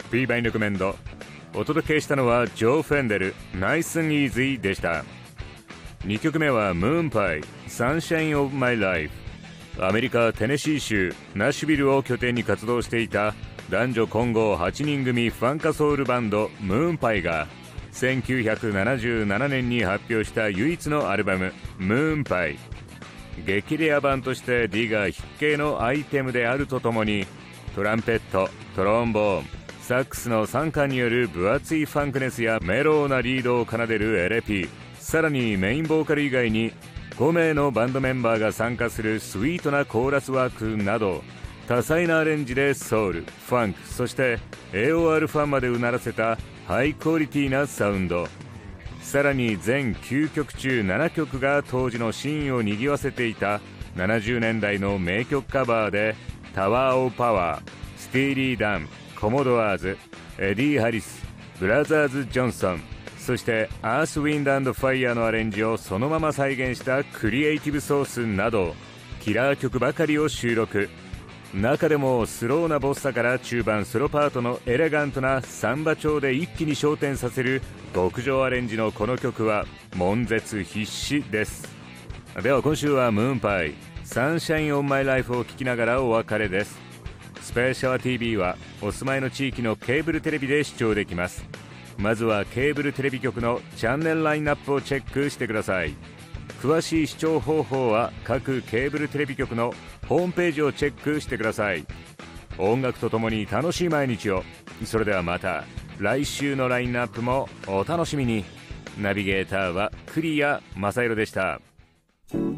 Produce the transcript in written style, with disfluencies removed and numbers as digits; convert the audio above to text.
B バインレコメンド。お届けしたのはジョー・フェンデル、Nice and Easy でした。2曲目はムーンパイ、Sunshine of My Life。アメリカ・テネシー州ナッシュビルを拠点に活動していた男女混合8人組ファンカソウルバンドムーンパイが1977年に発表した唯一のアルバムムーンパイ。激レア版としてディガー必見のアイテムであるとともに、トランペット、トロンボーン、サックスの参加による分厚いファンクネスやメローなリードを奏でるエレピ、さらにメインボーカル以外に5名のバンドメンバーが参加するスイートなコーラスワークなど、多彩なアレンジでソウル、ファンク、そして AOR ファンまでうならせたハイクオリティなサウンド。さらに全9曲中7曲が当時のシーンを賑わせていた70年代の名曲カバーで、タワー・オブ・パワー、スティーリー・ダン、コモドワーズ、エディ・ハリス、ブラザーズ・ジョンソン、そしてアース・ウィンド・アンド・ファイヤーのアレンジをそのまま再現したクリエイティブソースなど、キラー曲ばかりを収録。中でもスローなボッサから中盤ソロパートのエレガントなサンバ調で一気に昇天させる極上アレンジのこの曲は悶絶必至です。では今週はムーンパイ、サンシャインオンマイライフを聴きながらお別れです。スペーシャワ TV はお住まいの地域のケーブルテレビで視聴できます。まずはケーブルテレビ局のチャンネルラインナップをチェックしてください。詳しい視聴方法は各ケーブルテレビ局のホームページをチェックしてください。音楽とともに楽しい毎日を。それではまた来週のラインナップもお楽しみに。ナビゲーターは栗谷正宏でした。